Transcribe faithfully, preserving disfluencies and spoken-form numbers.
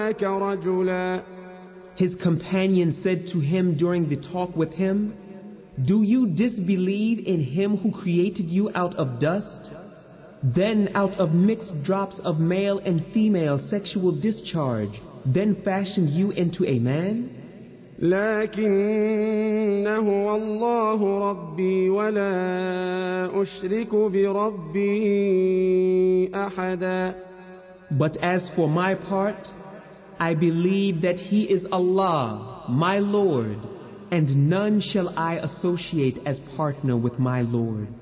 رجلا. His companion said to him during the talk with him, "Do you disbelieve in him who created you out of dust, then out of mixed drops of male and female sexual discharge, then fashioned you into a man? لكن هو الله ربي ولا أشرك بربي أحدا." But as for my part, I believe that He is Allah, my Lord, and none shall I associate as partner with my Lord.